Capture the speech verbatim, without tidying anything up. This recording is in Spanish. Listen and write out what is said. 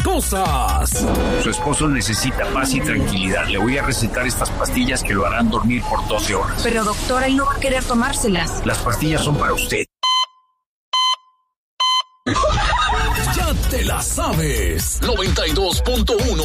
cosas. Su esposo necesita paz y tranquilidad. Le voy a recetar estas pastillas que lo harán dormir por doce horas. Pero doctora, él no va a querer tomárselas. Las pastillas son para usted. Ya te la sabes. noventa y dos punto uno